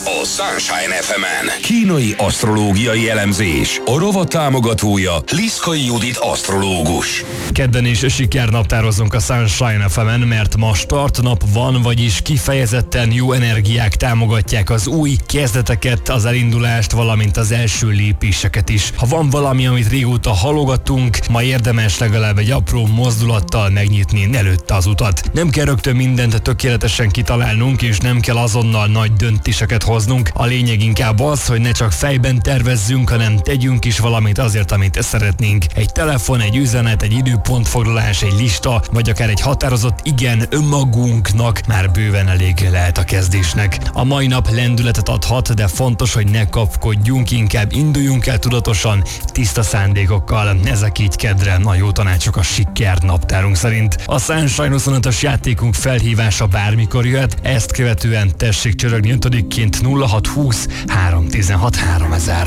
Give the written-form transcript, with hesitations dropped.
a Sunshine FM-en. Kínai asztrológiai elemzés. A rovat támogatója Liszkai Judit asztrológus. Kedden is sikernaptározunk a Sunshine FM-en, mert ma startnap van, vagyis kifejezetten jó energiák támogatják az új kezdeteket, az elindulást, valamint az első lépéseket is. Ha van valami, amit régóta halogatunk, ma érdemes legalább egy apró mozdulattal megnyitni előtte az utat. Nem kell rögtön mindent tökéletesen kitalálnunk, és nem kell azonnal nagy döntéseket hoznunk. A lényeg inkább az, hogy ne csak fejben tervezzünk, hanem tegyünk is valamit azért, amit szeretnénk. Egy telefon, egy üzenet, egy időpontfoglalás, egy lista, vagy akár egy határozott igen önmagunknak már bőven elég lehet a kezdésnek. A mai nap lendületet adhat, de fontos, hogy ne kapkodjunk, inkább induljunk el tudatosan, tiszta szándékokkal. Ezek így kedre a jó tanácsok a siker naptárunk szerint. A Sunshine 25-ös játékunk felhívása bármikor jöhet, ezt követően tessék csörögni 5-ként 0620 316 3000.